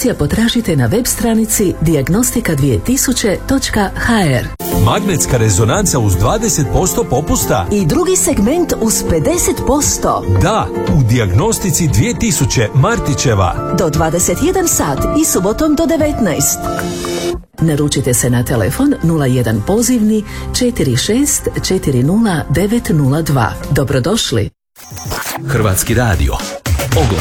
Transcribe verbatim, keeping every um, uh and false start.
informacija potražite na web stranici dijagnostika dvije tisuće točka ha er. Magnetska rezonanca uz dvadeset posto popusta. I drugi segment uz pedeset posto. Da, u dijagnostici dvije tisuće Martićeva. Do dvadeset jedan sat i subotom do devetnaest. Naručite se na telefon nula jedan pozivni četiri šest četiri nula devet nula dva. Dobrodošli. Hrvatski radio. Oglas.